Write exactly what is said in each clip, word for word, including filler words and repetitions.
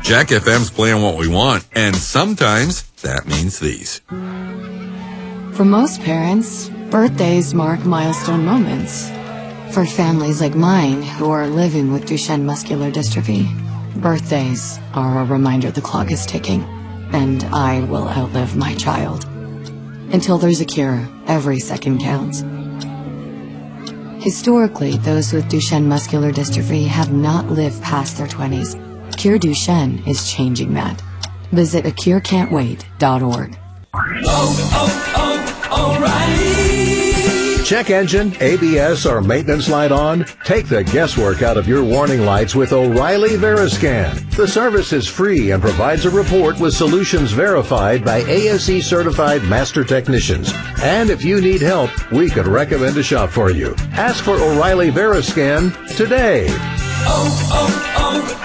Jack F M's playing what we want, and sometimes that means these. For most parents, birthdays mark milestone moments. For families like mine who are living with Duchenne muscular dystrophy, birthdays are a reminder the clock is ticking, and I will outlive my child. Until there's a cure, every second counts. Historically, those with Duchenne muscular dystrophy have not lived past their twenties. Cure Duchenne is changing that. Visit a cure can't wait dot org. Oh, oh, oh, O'Reilly! Check engine, A B S, or maintenance light on? Take the guesswork out of your warning lights with O'Reilly Veriscan. The service is free and provides a report with solutions verified by A S E certified master technicians. And if you need help, we could recommend a shop for you. Ask for O'Reilly Veriscan today. Oh,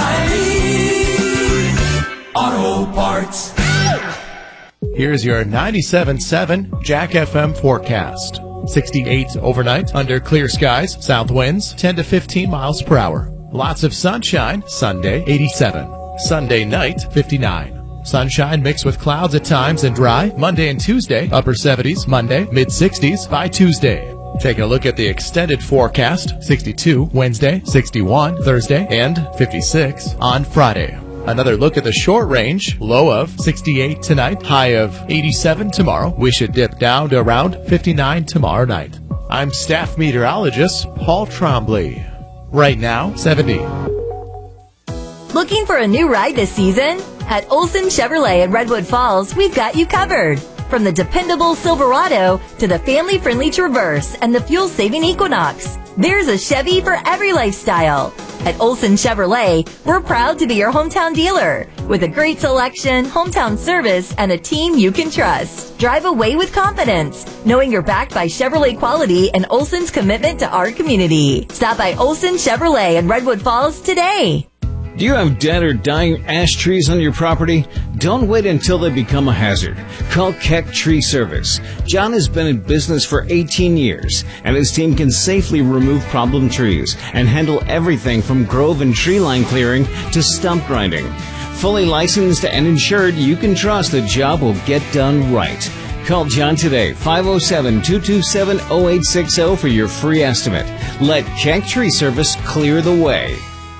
oh, oh, O'Reilly Auto Parts. Here's your ninety-seven point seven Jack F M forecast. sixty-eight overnight under clear skies, south winds ten to fifteen miles per hour. Lots of sunshine, Sunday eighty-seven. Sunday night fifty-nine. Sunshine mixed with clouds at times and dry. Monday and Tuesday upper seventies, Monday mid sixties by Tuesday. Take a look at the extended forecast. sixty-two Wednesday, sixty-one Thursday, and fifty-six on Friday. Another look at the short range, low of sixty-eight tonight, high of eighty-seven tomorrow. We should dip down to around fifty-nine tomorrow night. I'm staff meteorologist Paul Trombley. Right now, seventy. Looking for a new ride this season? At Olson Chevrolet in Redwood Falls, we've got you covered. From the dependable Silverado to the family-friendly Traverse and the fuel-saving Equinox, there's a Chevy for every lifestyle. At Olson Chevrolet, we're proud to be your hometown dealer with a great selection, hometown service, and a team you can trust. Drive away with confidence, knowing you're backed by Chevrolet quality and Olson's commitment to our community. Stop by Olson Chevrolet in Redwood Falls today. Do you have dead or dying ash trees on your property? Don't wait until they become a hazard. Call Keck Tree Service. John has been in business for eighteen years, and his team can safely remove problem trees and handle everything from grove and tree line clearing to stump grinding. Fully licensed and insured, you can trust the job will get done right. Call John today, five oh seven, two two seven, oh eight six oh for your free estimate. Let Keck Tree Service clear the way.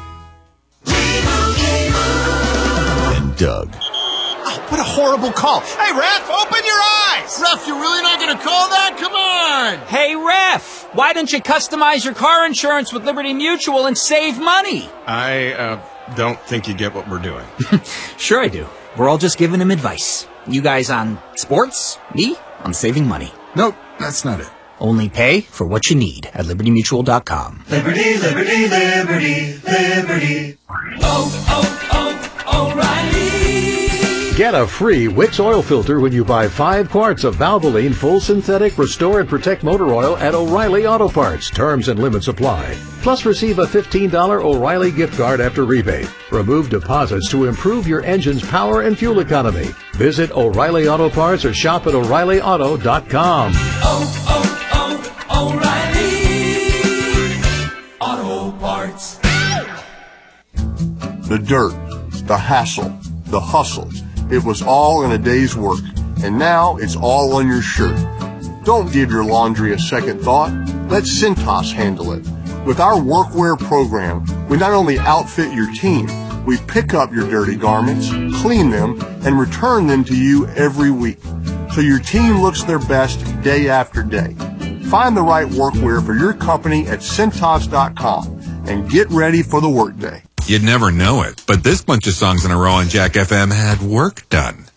Doug. Oh, what a horrible call. Hey, Ref, open your eyes! Ref, you're really not going to call that? Come on! Hey, Ref, why don't you customize your car insurance with Liberty Mutual and save money? I, uh, don't think you get what we're doing. Sure I do. We're all just giving him advice. You guys on sports, me on saving money. Nope, that's not it. Only pay for what you need at liberty mutual dot com. Liberty, liberty, liberty, liberty. Oh, oh, oh, O'Reilly. Get a free Wix oil filter when you buy five quarts of Valvoline Full Synthetic Restore and Protect Motor Oil at O'Reilly Auto Parts. Terms and limits apply. Plus, receive a fifteen dollars O'Reilly gift card after rebate. Remove deposits to improve your engine's power and fuel economy. Visit O'Reilly Auto Parts or shop at O'Reilly Auto dot com. Oh, oh, oh, O'Reilly Auto Parts. The dirt, the hassle, the hustle. It was all in a day's work, and now it's all on your shirt. Don't give your laundry a second thought. Let Cintas handle it. With our workwear program, we not only outfit your team, we pick up your dirty garments, clean them, and return them to you every week, so your team looks their best day after day. Find the right workwear for your company at Cintas dot com and get ready for the workday. You'd never know it, but this bunch of songs in a row on Jack F M had work done.